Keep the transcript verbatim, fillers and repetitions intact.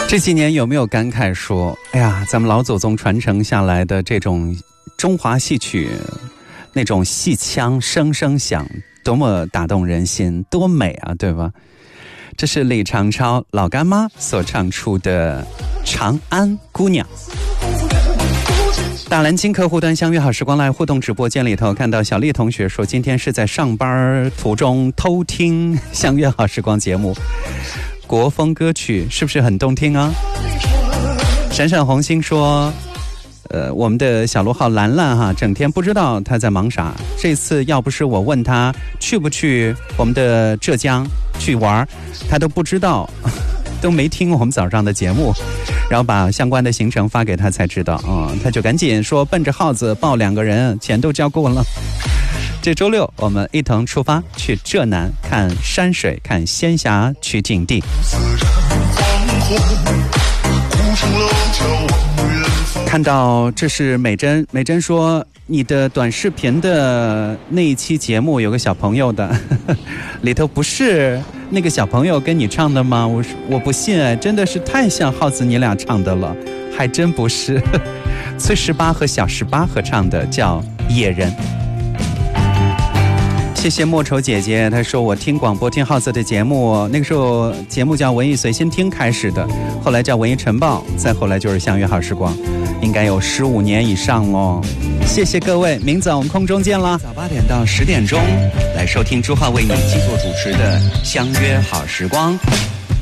这几年有没有感慨说，哎呀，咱们老祖宗传承下来的这种中华戏曲，那种戏腔声声响，多么打动人心，多美啊，对吧？这是李长超老干妈所唱出的《长安姑娘》。大蓝鲸客户端相约好时光来互动直播间里头，看到小丽同学说今天是在上班途中偷听相约好时光节目，国风歌曲是不是很动听啊？闪闪红星说呃，我们的小罗号兰兰哈，整天不知道他在忙啥。这次要不是我问他去不去我们的浙江去玩，他都不知道，都没听我们早上的节目，然后把相关的行程发给他才知道啊、嗯，他就赶紧说奔着耗子报两个人，钱都交够了。这周六我们一同出发去浙南看山水，看仙侠取景地。看到这是美珍，美珍说你的短视频的那一期节目有个小朋友的，呵呵里头不是那个小朋友跟你唱的吗？我我不信，真的是太像耗子你俩唱的了，还真不是。崔十八和小十八合唱的，叫《野人》。谢谢莫愁姐姐，她说我听广播听耗子的节目，那个时候节目叫文艺随心听开始的，后来叫文艺晨报，再后来就是相约好时光，应该有十五年以上哦。谢谢各位，明早我们空中见啦，早八点到十点钟来收听朱浩为你制作主持的相约好时光。